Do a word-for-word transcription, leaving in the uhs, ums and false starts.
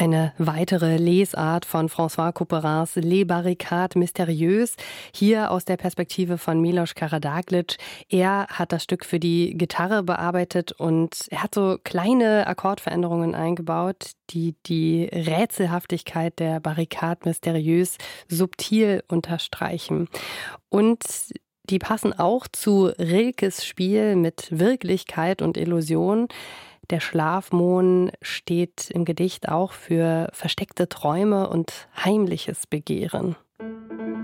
Eine weitere Lesart von François Couperins Les Barricades Mystérieuses, hier aus der Perspektive von Milos Karađaglić. Er hat das Stück für die Gitarre bearbeitet und er hat so kleine Akkordveränderungen eingebaut, die die Rätselhaftigkeit der Barricades Mystérieuses subtil unterstreichen. Und die passen auch zu Rilkes Spiel mit Wirklichkeit und Illusion. Der Schlafmohn steht im Gedicht auch für versteckte Träume und heimliches Begehren.